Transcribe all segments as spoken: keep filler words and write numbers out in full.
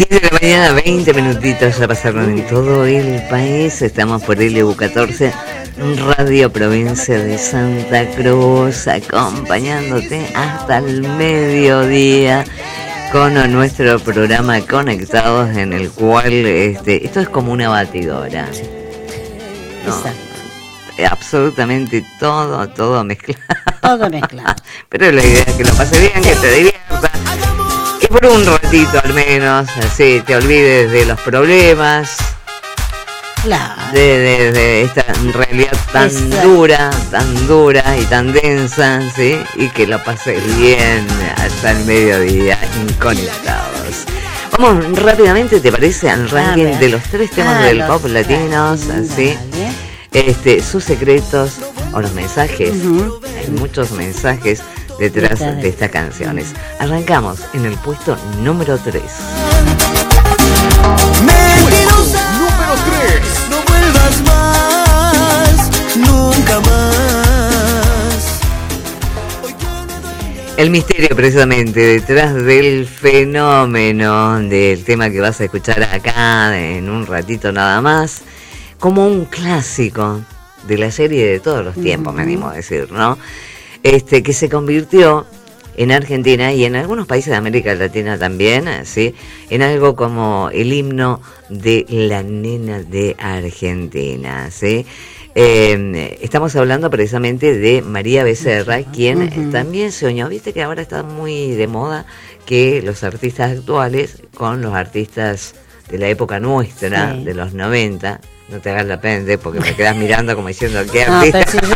diez de la mañana, veinte minutitos ya pasaron en todo el país. Estamos por L U catorce, Radio Provincia de Santa Cruz, acompañándote hasta el mediodía con nuestro programa Conectados, en el cual este, esto es como una batidora. No, absolutamente todo, todo mezclado. Todo mezclado. Pero la idea es que lo pases bien, que te diviertas. Que por un ratito al menos, así te olvides de los problemas, claro, de, de, de esta realidad tan Exacto. dura, tan dura y tan densa, ¿sí? Y que lo pases bien hasta el mediodía, conectados. Vamos rápidamente, ¿te parece? Al ranking de los tres temas ah, del pop latinos, así. Este, sus secretos o los mensajes. Uh-huh. Hay muchos mensajes detrás de estas canciones. Arrancamos en el puesto número tres. Puesto número tres. No vuelvas más, nunca más. El misterio precisamente detrás del fenómeno del tema que vas a escuchar acá en un ratito nada más, como un clásico de la serie de todos los tiempos, uh-huh. me animo a decir, ¿no? Este, que se convirtió en Argentina y en algunos países de América Latina también, ¿sí? En algo como el himno de la nena de Argentina, ¿sí? Eh, estamos hablando precisamente de María Becerra, quien uh-huh. también se unió. Viste que ahora está muy de moda que los artistas actuales con los artistas de la época nuestra, sí. de los noventa, no te hagas la pende porque me quedas mirando como diciendo ¿qué artista? No, pero si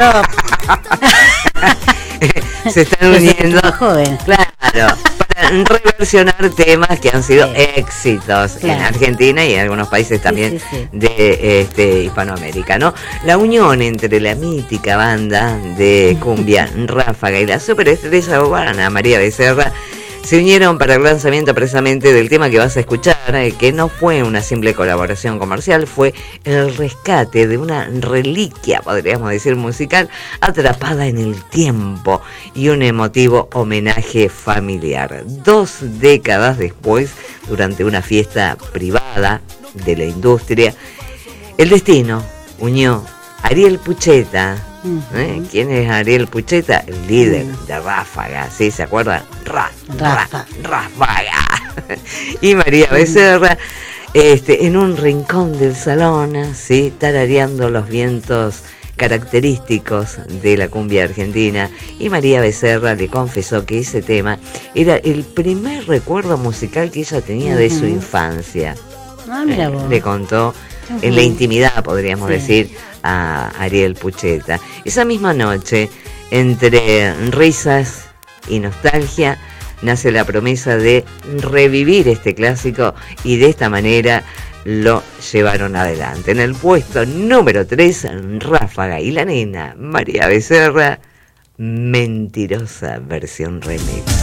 yo... se están uniendo, joven. Claro, para reversionar temas que han sido sí. éxitos claro. en Argentina y en algunos países también sí, sí, sí. de este, Hispanoamérica, ¿no? La unión entre la mítica banda de cumbia Ráfaga y la superestrella urbana María Becerra se unieron para el lanzamiento precisamente del tema que vas a escuchar, eh, que no fue una simple colaboración comercial, fue el rescate de una reliquia, podríamos decir, musical, atrapada en el tiempo y un emotivo homenaje familiar. Dos décadas después, durante una fiesta privada de la industria, el destino unió a Ariel Pucheta. ¿Eh? ¿Quién es Ariel Pucheta? El líder de Ráfaga, ¿sí? ¿Se acuerdan? Ra, ra, Ráfaga. Y María Becerra, este, en un rincón del salón, ¿sí? Tarareando los vientos característicos de la cumbia argentina. Y María Becerra le confesó que ese tema era el primer recuerdo musical que ella tenía uh-huh. de su infancia. Ah, mira vos. Eh, le contó uh-huh. en la intimidad, podríamos sí. decir, a Ariel Pucheta. Esa misma noche, entre risas y nostalgia, nace la promesa de revivir este clásico y de esta manera lo llevaron adelante. En el puesto número tres, Ráfaga y la nena María Becerra, Mentirosa versión remix.